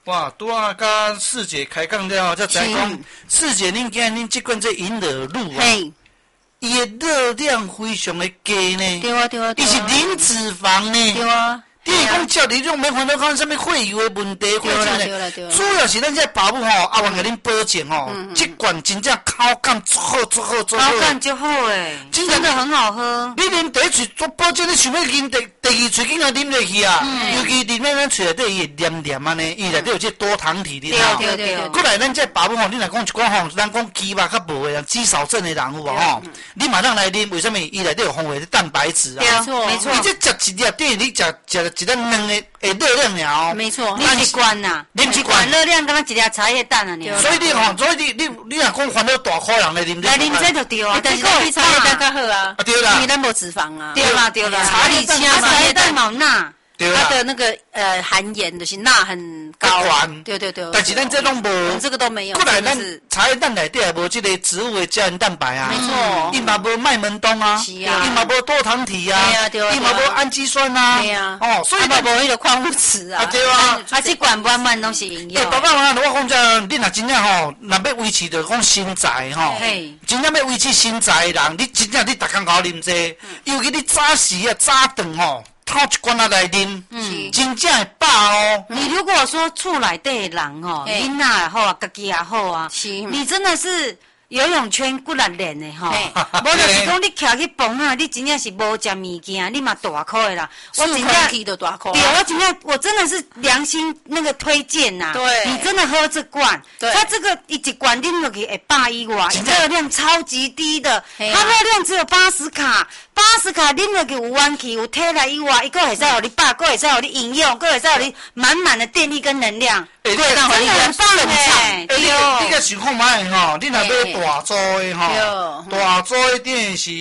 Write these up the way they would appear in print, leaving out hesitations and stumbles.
哇，拄啊，甲四姐开讲了后，才知讲四姐恁今恁即款这银耳露啊，伊的热量非常的低呢。 对啊对啊， 伊是零脂肪呢。 对啊。 你讲照你种免烦恼讲什么血油的问题，或者呢，主要是咱这保姆吼，阿王甲恁保证吼，这罐真正口感足好足好足好。 口感就好诶，真的很好喝。 你啉第一喙做保证，你想要啉第二喙竟然啉落去啊！尤其啉咱喙内底伊黏黏安尼，伊内底有这多糖体的啦。 对对对。 过来咱这保姆吼，你若讲一寡吼，咱讲肌肉较无的人，肌少症的人有无吼？你马上来啉，为什么？伊内底有丰富的蛋白质啊。 没错没错。 你这食一粒等于你食一粒两个。热量尔没错，啉一罐呐， 啉一罐热量，敢若一粒茶叶蛋啊， 所以你吼，所以你若讲烦恼大块人来啉， 来啉这就对啊，但是比茶叶蛋较好啊， 对啦， 因为咱无脂肪啊，对啦对啦，茶叶蛋冇钠。它的那个含盐就是钠很高，对对对。 但是咱这拢无， 这个都没有。 过来咱茶叶蛋内底也无这个植物的胶原蛋白啊， 没错。 伊嘛无麦门冬啊，伊嘛无多糖体啊，伊嘛无氨基酸啊， 对啊。 哦，所以嘛无迄个矿物质啊， 对啊。 啊，这罐满满拢是营养。 爸爸妈妈，我讲这，你若真正吼，若要维持着讲身材吼，真正要维持身材的人，你真正你逐工好啉这，尤其你早时啊早顿吼。透一罐仔来啉，真正会饱哦。 你如果说厝内底的人哦，囡仔也好啊，家己也好啊，你真的是游泳圈骨力练的吼。无就是讲你徛去棚啊，你真正是无食物件，你嘛大块的啦。我真正都大块。 对，我真的是良心那个推荐呐。 对， 你真的喝这罐，它这个一罐啉落去会110瓦，热量超级低的，它热量只有80卡。80卡啉落去有元气，有体力以外，伊佫会使互你饱，佫会使互你营养，佫会使互你满满的电力跟能量。 真的很棒诶！ 对哦，你个想看卖吼，你若买大组的吼，大组的等是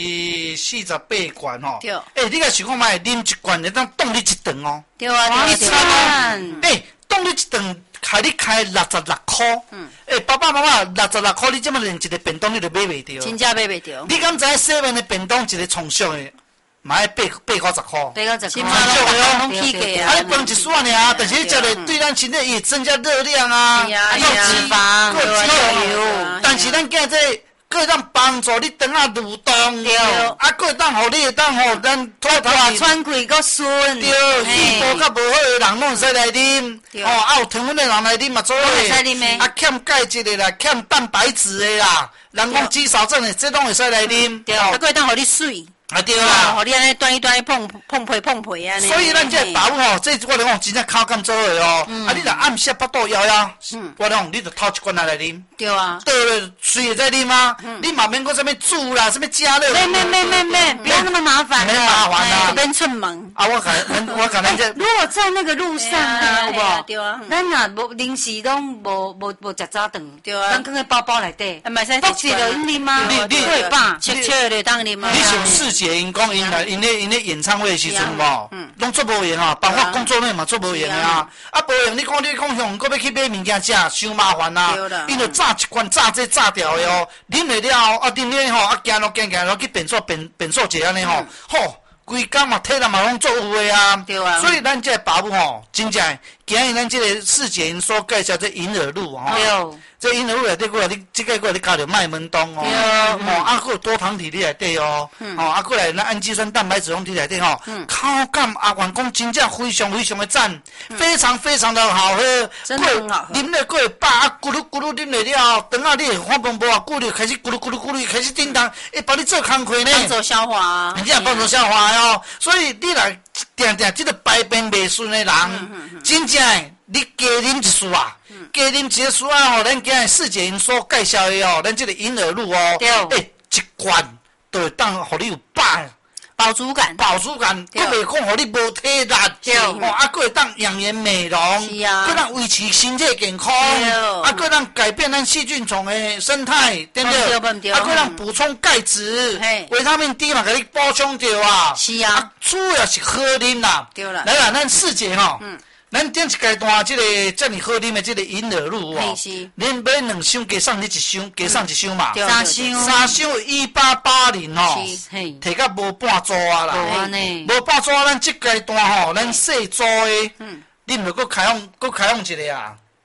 48罐吼。对。你个想看卖，啉一罐会当冻你一顿哦。 对啊，对啊。冻你一顿。开66块，爸爸妈妈66块，你这么连一个便当你都买袂着， 真正买袂着。 你敢知7的便当一个创俗的，嘛要8块10块， 起码拢起价啊！你饭一碗尔，但是你食了对咱身体也增加热量啊， 有脂肪， 有油，但是咱今这。佫会当帮助你肠仔蠕动，对，啊，佫会当互你会当互咱大喘气佫顺， 对，肺部较无好的人拢会使来啉，哦，啊有糖分的人来啉嘛做诶，啊欠钙质的啦，欠蛋白质的啦，人讲肌少症的，这拢会使来啉， 对，啊佫会当互你水。 啊对啦， 互你安尼端一端碰皮安尼。 所以咱这保姆吼，这我来讲真正口感做的哦。啊，你若暗时腹肚枵枵，我讲你就掏一罐来啉。 对啊。 对了，水也在啉啊。你嘛免讲什么煮啦，什么加热。 没，不要那么麻烦。 没麻烦啦， 免出门。 啊，我可能这。 如果在那个路上啊，有无？ 对啊。 咱若无零食拢无食早顿。 对啊。 咱放在包包内底。 啊，买啥？ 包起就啉吗？ 你会吧？ 切的当啉吗？ 你想四姐因讲因咧演唱会的时阵无，拢做无闲啊，包括工作内嘛做无闲的啊。啊，无闲你讲向搁要去买物件食，伤麻烦啊。因为炸一罐炸这炸掉的哦，啉了了后啊，啉了吼啊，行路去便所者安尼吼，吼，规工嘛体力嘛拢做有的啊。 对啊。 所以咱这保姆吼，真正今日咱这个四姐因所介绍这银耳露吼。这银耳露内底过来，你这个过来你加着麦门冬哦，啊，还有多糖体内底哦，啊，过来咱氨基酸、蛋白质拢体内底吼，口感阿员讲真正非常的赞，非常的好喝， 真的很好喝。 啉了过会饱，啊，咕噜咕噜啉了了，等下你会发胖无啊，骨力开始咕噜咕噜开始叮当，会帮你做工课呢， 帮助消化啊， 你这帮助消化哦，所以你来定这个排便袂顺的人，真正你加啉一次啊。加啉一个水啊吼，咱今日四姐因所介绍的哦，咱这个银耳露哦，一罐就会当互你有饱足感， 佫袂讲互你无体力，哦，啊，佫会当养颜美容，佫让维持身体健康，啊，佫让改变咱细菌丛的生态，对不对？啊，佫让补充钙质，维他命 D 嘛，给你补充着啊， 是啊， 主要是好啉啦， 对啦， 来啦，咱四姐吼。咱顶一阶段这个遮尔好啉的这个银耳露哦，恁买2箱加送你1箱，加送1箱嘛 ，3 箱1880哦，摕到无半组啊啦，无半组咱这阶段吼，咱细组的，恁著搁开放一个啊，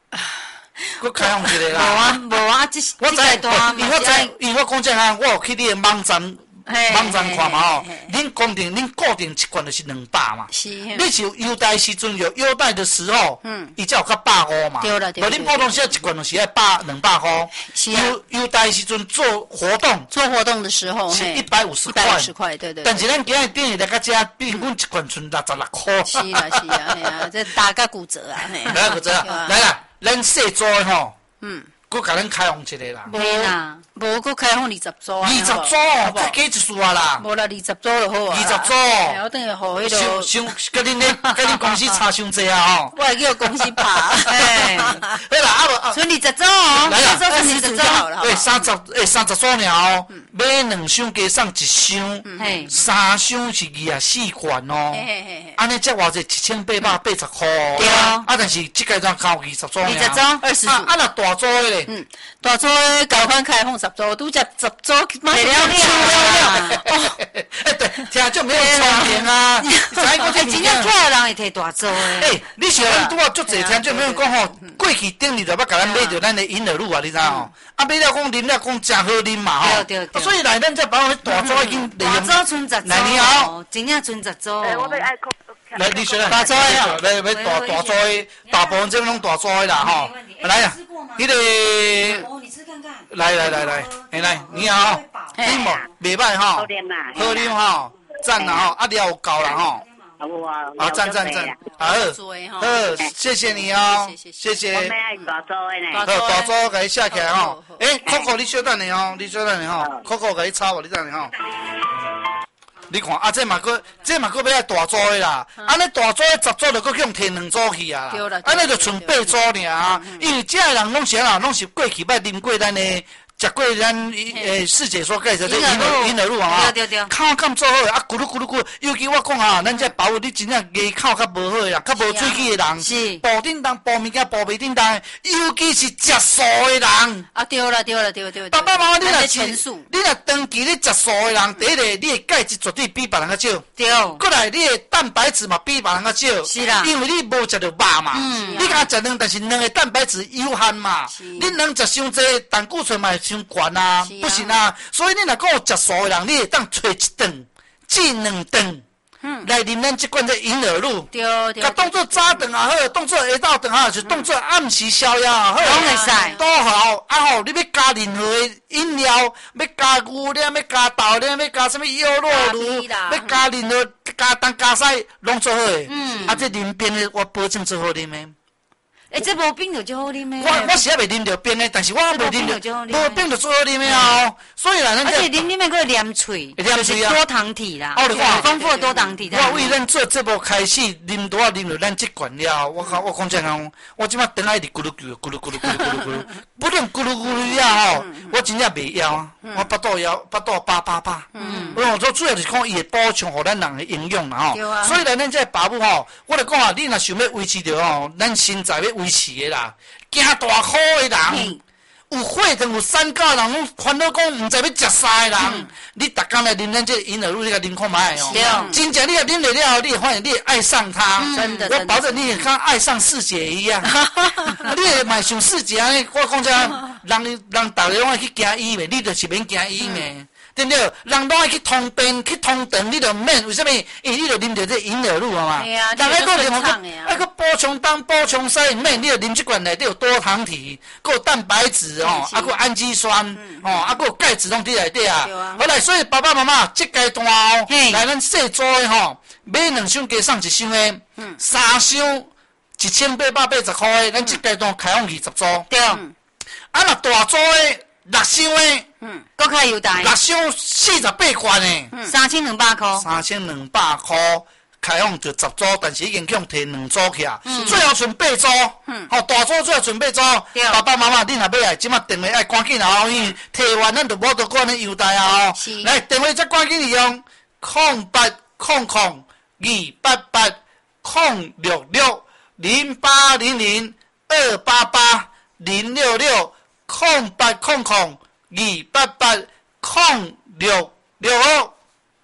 佫开放一个啦。 无啊，这个单嘛是因为我讲这样，我有去你的网站看嘛吼，恁固定一罐就是200嘛。 是。 你是优待时阵有优待的时候，伊才有到150嘛。 对了。 无恁普通时一罐就是要200块。 是。 优待时阵做活动的时候是150块。 150块，对。 但是咱今日店里来个遮，平均一罐存66块。 是啊，这打个骨折啊。 打个骨折，来啦，咱细组的吼。佮甲咱开放一个啦。 无啦， 无佮开放20组啊。 20组，再加一束啊啦。 无啦，20组就好啊。 20组。 我等下互迄个。 甲恁公司差伤济啊吼。 我会叫公司拍。 好啦， 剩20组哦。 来啦 ，20组好了。 对，30组尔哦。买2箱加送1箱，3箱是24罐哦。安尼才偌济1880块。 对啊。 但是这阶段交20组尔。 20组 ，20组。 若大组的咧。 大组的交款开放10组，拄则10组马上了。 对，听众没有聪明啊。 真正客人会摕大组的。 你是咱拄啊足济听众没有讲吼，过去顶日就要甲咱买着咱的银耳露啊，你知吼？买了讲啉了讲真好啉嘛吼。 对。 所以来咱才把大组已经利用。 大组剩10组。 来你好。 真正剩10组。 我要爱哭。 来，你说来。 大组的。 来大组的，大部分这拢大组的啦吼。来呀，你个。 哦，你吃看看。 来，来，你好，你无袂歹吼， 好啉啦， 好啉吼，赞啦吼，料有够啦吼。好，赞，好，谢谢你哦，谢谢。 我们爱大组的呢。 大组给你写起来吼。Coco 你稍等下吼，Coco 给你抄无，你等下吼。你看这嘛佫要爱大组的啦，安尼大组的10组就佫叫摕2组去啊，安尼就剩8组尔，因为这个人拢是过去捌啉过咱的。食过咱师姐所介绍这银耳露啊，口感做好啊，咕噜咕噜咕，尤其我讲啊，咱这保你真正牙口较无好啦，较无喙齿的人， 是保叮当保物件保袂叮当，尤其是食素的人。 啊，对。 爸爸妈妈，你若长期咧食素的人，第一个你的钙质绝对比别人较少， 对。 过来你的蛋白质嘛比别人较少， 是啦， 因为你无食到肉嘛，你敢食蛋，但是蛋的蛋白质有限嘛，恁人食伤济，胆固醇嘛。伤悬啊，不行啊，所以你若讲有食素的人，你会当找一顿、至2顿，来啉咱这款这银耳露，甲当做早顿也好，当做下昼顿也好，就当做暗时宵夜也好， 拢会使， 都好。啊吼，你要加任何的饮料，要加牛奶，要加豆奶，要加什么优酪乳，要加任何加蛋加菜，拢做好的。啊，这啉冰的，我保证做好啉的。 这无冰就最好啉的。 我是还未啉到冰的，但是我无啉到，无冰就最好啉的哦。所以啦， 而且啉里面个黏脆，就是多糖体啦，丰富的多糖体。 我为咱做节目开始啉多啊，啉到咱这罐了，我讲这样，我即马等下一直咕噜咕噜咕噜咕噜咕噜咕噜咕噜，不论咕噜咕噜了吼，我真正袂枵啊，我巴肚巴。我做主要就是讲伊会补充互咱人的营养啦吼。所以来咱这爸母吼，我来讲啊，你若想要维持着吼，咱身材要维持的啦，惊大苦的人，有血糖有三高的人，拢烦恼讲唔知要食啥的人，你逐工来啉咱这银耳露，你甲啉看卖哦。真正你甲啉了后，你会发现你会爱上它。我保证你会像爱上四姐一样。你会买像四姐安尼，我讲这人大家拢爱去行医院，你就是免行医院。对不对？人拢爱去通便、去通肠，你就唔免。为什么？因为你就啉着这银耳露啊嘛。 系啊， 但还另外还个补充蛋、补充西，唔免你就啉这罐内底有多糖体，还有蛋白质哦，还有氨基酸哦，还有钙质拢伫内底啊。好来，所以爸爸妈妈这阶段哦，来咱细组的吼，买2箱加送1箱的，3箱1880块的，咱这阶段开放20组。 对。 啊，若大组的。6箱的， 搁较优待。 6箱48罐的 ，3200块。 3200块，开放就10组，但是已经向摕2组去啊。最后剩8组，大组最后剩8组。爸爸妈妈，你若要来，即马电话爱赶紧啊，因为摕完咱就无得管你优待啊哦。来，电话再赶紧利用0800-0800-0800-288-066-0800-288-066。